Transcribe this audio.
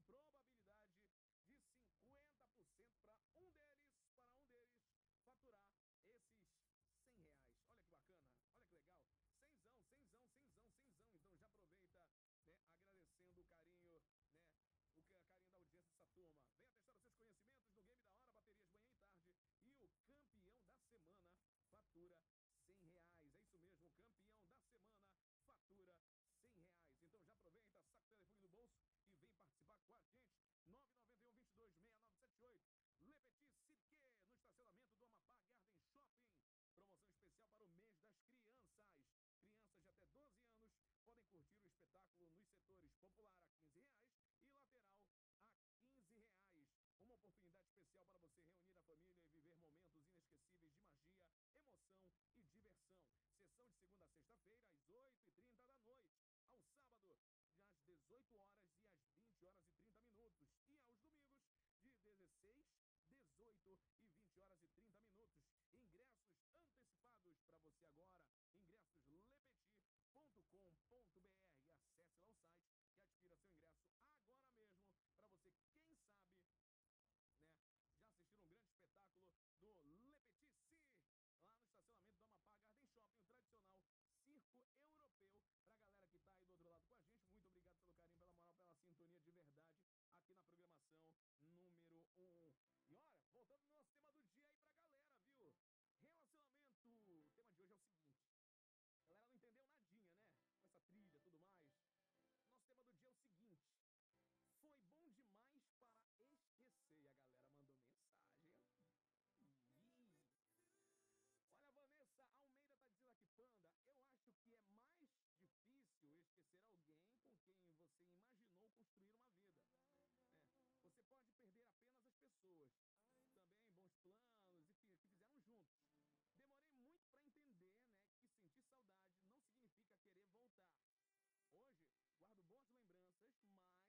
probabilidade de 50% para um deles faturar esses R$ 100. Olha que bacana, olha que legal. Cenzão, cenzão, cenzão, cenzão. Então já aproveita, né, agradecendo o carinho, né, carinho da audiência dessa turma. Venha testar os seus conhecimentos no Game da Hora, baterias manhã e tarde. E o campeão da semana fatura R$ 100. É isso mesmo, o campeão da semana fatura R$ 100. Então já aproveita, saca o telefone do bolso e vem participar com a gente. 991-22-6978. Le Petit Cirque, no estacionamento do Amapá Garden Shopping. Promoção especial para o mês das crianças. Crianças de até 12 anos podem curtir o espetáculo nos setores popular a R$ 15 e lateral a R$ 15. Uma oportunidade especial para você reunir a família e viver momentos inesquecíveis de magia, emoção e diversão. Sessão de segunda a sexta-feira, às 8h30 da noite. Ao sábado, às 18 horas e às 20h30. E aos domingos, de 16, 18 e 20 horas e 30 minutos. Ingressos antecipados para você agora. Ingressos lepeti.com.br. Acesse lá o site e adquira seu ingresso agora mesmo para você, quem sabe, né, já assistiram um grande espetáculo do Le Petit Cirque, lá no estacionamento do Amapá Garden Shopping, o tradicional circo europeu. Pra galera que tá aí do outro lado com a gente, muito obrigado pelo carinho, pela moral, pela sintonia de verdade aqui na programação número 1. E olha, voltando no nosso tema do dia aí pra galera, viu? Relacionamento. O tema de hoje é o seguinte. A galera não entendeu nadinha, né? Com essa trilha e tudo mais. Nosso tema do dia é o seguinte. Foi bom demais para esquecer. E a galera mandou mensagem. Olha, a Vanessa Almeida tá dizendo aqui, Panda, eu acho que é mais difícil esquecer alguém com quem você imaginou construir uma vida, né? Você pode perder apenas as pessoas, também bons planos e que fizeram juntos. Demorei muito para entender, né, que sentir saudade não significa querer voltar. Hoje, guardo boas lembranças, mas